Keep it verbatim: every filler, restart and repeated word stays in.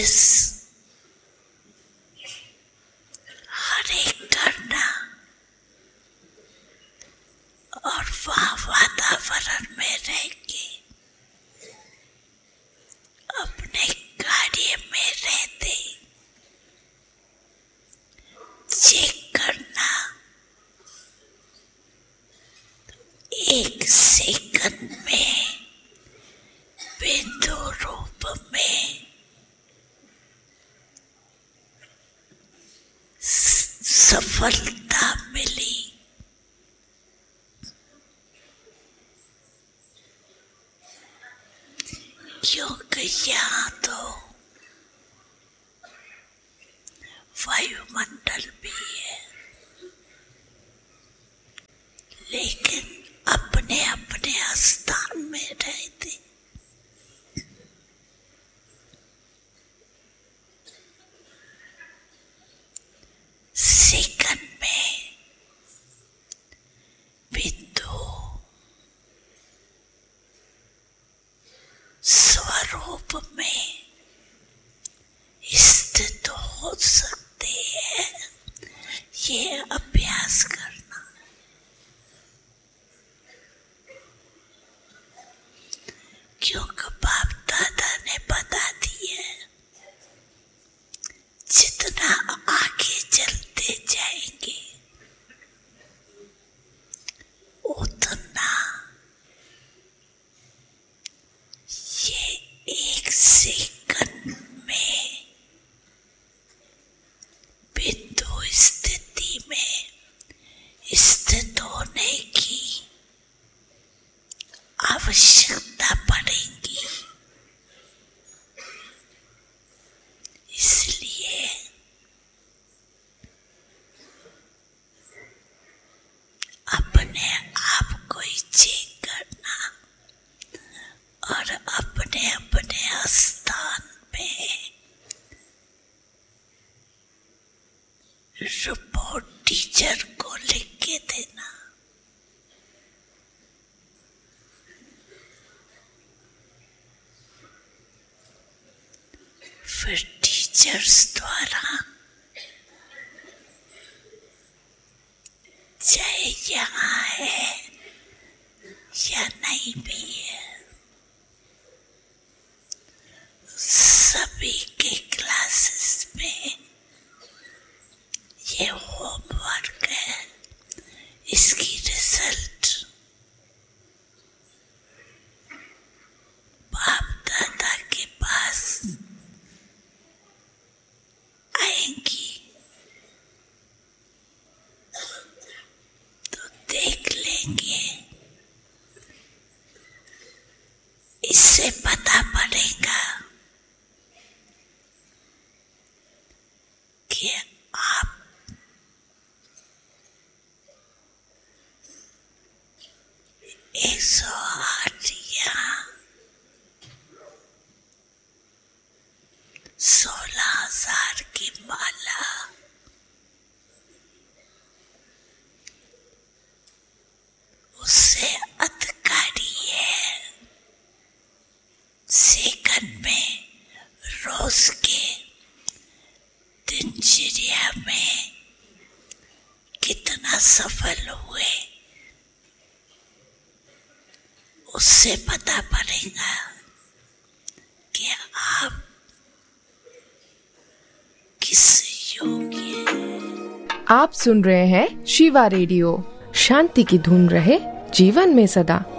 Practice हर एक करना और वहाँ वातावरण में रह के अपने कार्य में रहते चेक करना। एक सेकंड में बिंदु रूप में सफलता मिली। क्योंकि यहाँ तो वायुमंडल भी है, लेकिन अपने अपने स्थान में रहते। सेकंड में बिंदु स्वरूप में स्थित हो सकते हैं। ये अभ्यास करना। क्योंकि बाप दादा ने बता दिया, जितना आगे चलते जाएंगे उतना ये एक सेकंड में बिंदु स्थिति में स्थित होने की आवश्यकता पड़ेगी। इसलिए अपने आप को ही चेक करना और अपने अपने स्थान पे रिपोर्ट टीचर को लिख के देना। फिर टीचर्स द्वारा चाहे यहाँ है या नहीं भी है, सभी के क्लासेस में ये होमवर्क है। इसकी रिजल्ट बाप दादा के पास आएंगी तो देख लेंगे। इससे पता पड़ेगा कि आप एक सौ आठ या सोलह हजार की माला उससे अधिकारी है। सेकंड में रोज के दिनचर्या में कितना सफल हुए उससे पता पड़ेगा कि आप किस योग्य हैं। आप सुन रहे हैं शिवा रेडियो। शांति की धुन रहे जीवन में सदा।